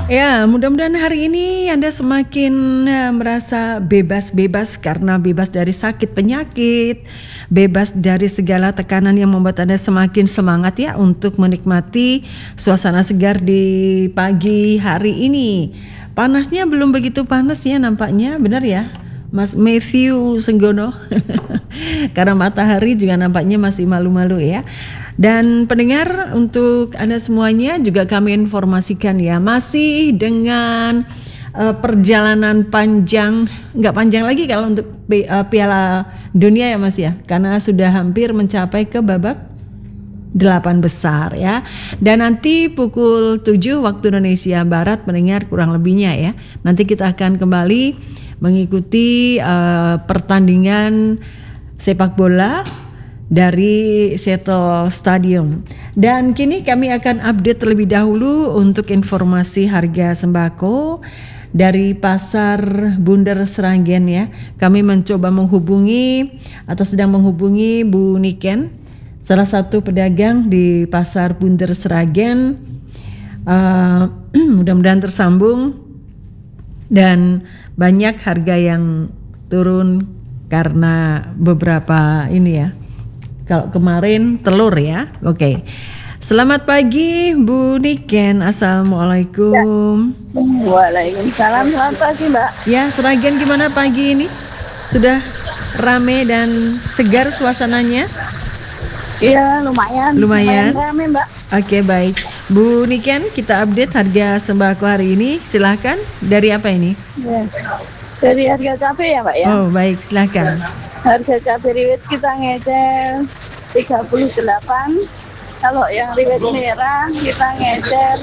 Ya, mudah-mudahan hari ini Anda semakin merasa bebas karena bebas dari sakit penyakit, bebas dari segala tekanan yang membuat Anda semakin semangat ya untuk menikmati suasana segar di pagi hari ini. Panasnya belum begitu panas ya nampaknya, benar ya? Mas Matthew Senggono. Karena matahari juga nampaknya masih malu-malu ya. Dan pendengar, untuk Anda semuanya juga kami informasikan ya, masih dengan perjalanan panjang, nggak panjang lagi kalau untuk Piala Dunia ya Mas ya, karena sudah hampir mencapai ke babak 8 besar ya. Dan nanti pukul 7 waktu Indonesia Barat pendengar kurang lebihnya ya. Nanti kita akan kembali mengikuti pertandingan sepak bola dari Seattle Stadium. Dan kini kami akan update terlebih dahulu untuk informasi harga sembako dari Pasar Bunder Sragen ya. Kami mencoba menghubungi atau sedang menghubungi Bu Niken, salah satu pedagang di Pasar Bunder Sragen. Mudah-mudahan tersambung. Dan banyak harga yang turun karena beberapa ini ya. Kalau kemarin telur ya. Oke. Selamat pagi Bu Niken. Assalamualaikum. Ya. Waalaikumsalam. Selamat pagi Mbak. Ya, Sragen gimana pagi ini? Sudah rame dan segar suasananya? Iya, lumayan rame Mbak. Oke, baik. Bu Niken, kita update harga sembako hari ini. Silahkan. Dari apa ini? Ya. Dari harga cabai ya Mbak ya. Oh, baik, silahkan. Harga cabai rawit kita ngecel 38. Kalau yang rawit merah kita ngecel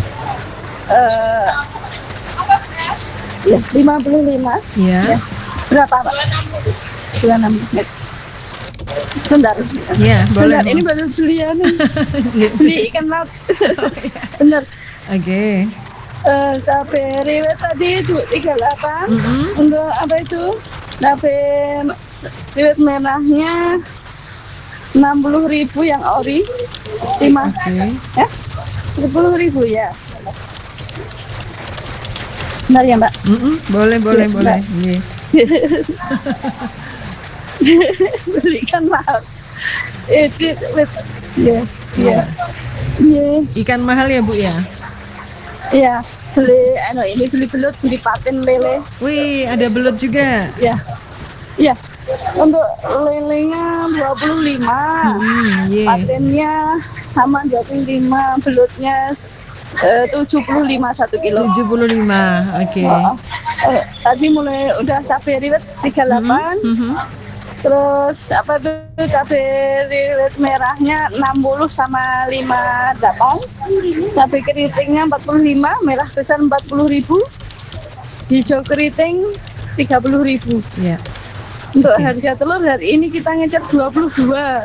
55. Ya. Berapa Mbak? 26. Bentar. Ya, boleh. Bentar, ini baru belian. Beli ikan laut. Bener. Oke. Cabai rawit tadi 38. Untuk apa itu? Cabai rawit merahnya 60.000 yang ori. 5. Ya? 10.000 ya. Benar ya Mbak? Boleh. Yeah. Berikan laut. Ya. Ikan mahal ya Bu ya? Iya, beli belut, beli patin lele. Wih, ada belut juga. Ya. Untuk lelenya 25, patinnya sama 25, belutnya 75 1 kilo. 75, oke. Tadi mulai udah cabai rawit 38. Terus apa tuh cabai rawit merahnya 60 sama 58. Cabai keritingnya 45, merah besar 40.000. Hijau keriting 30.000. Yeah. Untuk harga telur hari ini kita ngecer 22.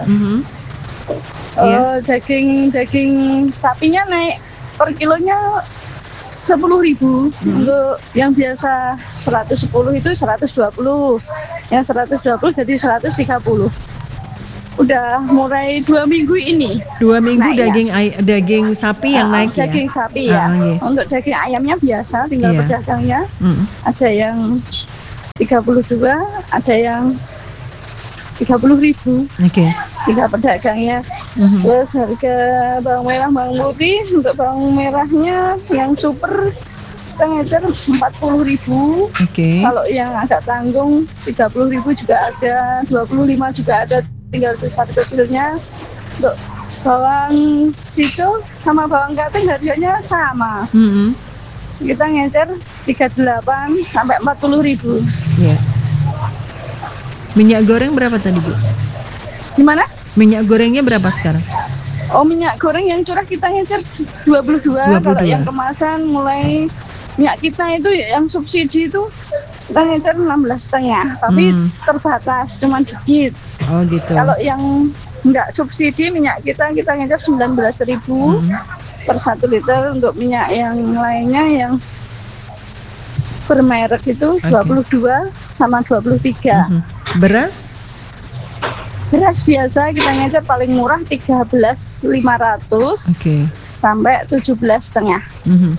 Daging sapinya naik per kilonya 10.000. Untuk yang biasa 110 itu 120. Yang 120 jadi 130. Udah mulai 2 minggu ini. 2 minggu naik, daging sapi yang naik ya? Daging sapi ya. Untuk daging ayamnya biasa, tinggal pedagangnya. Ada yang 32, ada yang 30.000. Oke. Tinggal pedagangnya. Terus harga bawang merah, bawang putih, untuk bawang merahnya yang super kita ngecer 40.000. Oke. Kalau yang agak tanggung 30.000 juga ada, 25 juga ada, tinggal satu kecilnya. Untuk bawang situ sama bawang kating harganya sama. Kita ngecer 38 sampai 40.000. Iya. Minyak goreng berapa tadi Bu? Gimana? Minyak gorengnya berapa sekarang? Oh, minyak goreng yang curah kita ngecer 22. Kalau yang kemasan mulai minyak kita itu yang subsidi itu kita ngecer 16,5. Tapi terbatas, cuma dikit. Oh gitu. Kalau yang enggak subsidi minyak kita ngecer 19.000 per 1 liter. Untuk minyak yang lainnya yang bermerek itu 22 sama 23. Beras? Beras biasa kita ngecer paling murah 13.500 sampai 17,5.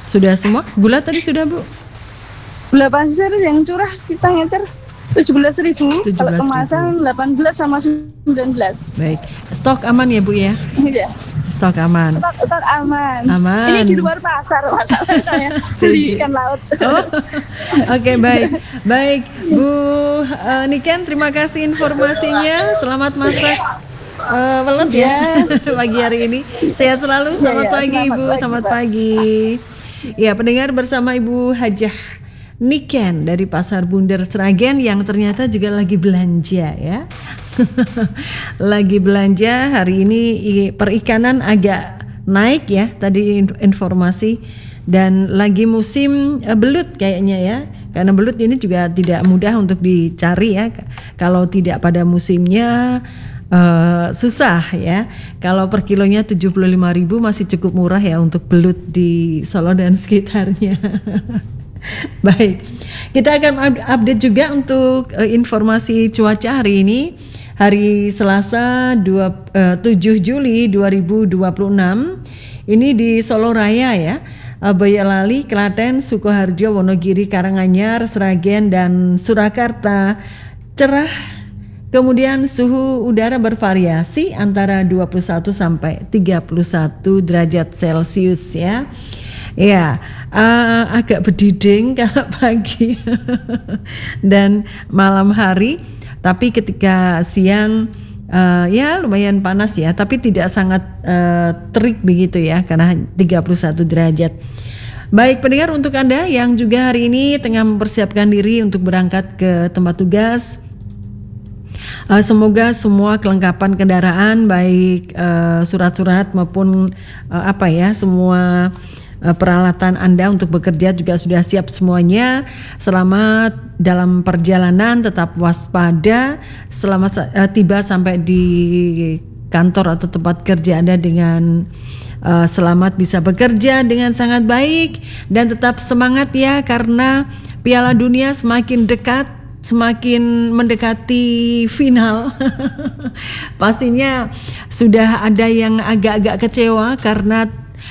Sudah semua? Gula tadi sudah, Bu? Gula pasir yang curah kita ngecer 17.000, kalau 17.000. kemasan 18 sama 19. Baik. Stok aman ya, Bu ya? Iya. Stok aman. Stok aman. Aman. Ini di luar pasar masalahnya. Beli ikan laut. Oh, Oke, baik. Baik, Bu Niken, terima kasih informasinya. Selamat masak welet ya pagi hari ini. Sehat selalu. Selamat pagi, Ibu. Selamat pagi. Ya, pendengar, bersama Ibu Hajah Niken dari Pasar Bunder Sragen yang ternyata juga lagi belanja ya. Lagi belanja hari ini. Perikanan agak naik ya tadi informasi, dan lagi musim belut kayaknya ya, karena belut ini juga tidak mudah untuk dicari ya, kalau tidak pada musimnya susah ya. Kalau per kilonya 75.000 masih cukup murah ya untuk belut di Solo dan sekitarnya. Baik, kita akan update juga untuk informasi cuaca hari ini, hari Selasa 7 Juli 2026. Ini di Solo Raya ya, Boyolali, Klaten, Sukoharjo, Wonogiri, Karanganyar, Sragen, dan Surakarta cerah. Kemudian suhu udara bervariasi antara 21 sampai 31 derajat Celcius ya. Ya, agak berdiding kalau pagi dan malam hari, tapi ketika siang ya lumayan panas ya, tapi tidak sangat terik begitu ya, karena 31 derajat. Baik pendengar, untuk Anda yang juga hari ini tengah mempersiapkan diri untuk berangkat ke tempat tugas, semoga semua kelengkapan kendaraan, baik surat-surat maupun semua peralatan Anda untuk bekerja juga sudah siap semuanya. Selamat dalam perjalanan, tetap waspada. Selamat tiba sampai di kantor atau tempat kerja Anda dengan selamat, bisa bekerja dengan sangat baik, dan tetap semangat ya, karena Piala Dunia semakin dekat, semakin mendekati final. Pastinya sudah ada yang agak-agak kecewa karena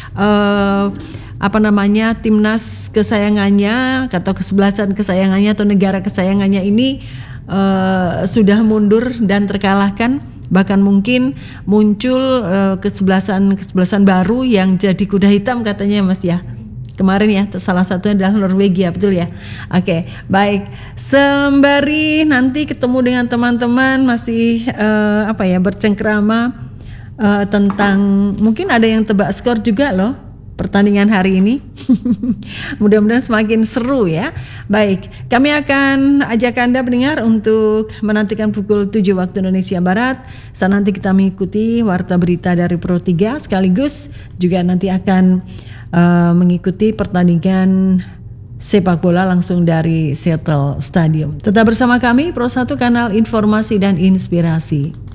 timnas kesayangannya atau kesebelasan kesayangannya atau negara kesayangannya ini sudah mundur dan terkalahkan. Bahkan mungkin muncul kesebelasan baru yang jadi kuda hitam katanya Mas ya. Kemarin ya, salah satunya adalah Norwegia, betul ya? Oke, baik. Sembari nanti ketemu dengan teman-teman masih bercengkrama tentang, mungkin ada yang tebak skor juga loh pertandingan hari ini. Mudah-mudahan semakin seru ya. Baik, kami akan ajak Anda mendengar untuk menantikan pukul 7 waktu Indonesia Barat. Saat nanti kita mengikuti warta berita dari Pro 3, sekaligus juga nanti akan mengikuti pertandingan sepak bola langsung dari Seattle Stadium. Tetap bersama kami, Pro 1, kanal informasi dan inspirasi.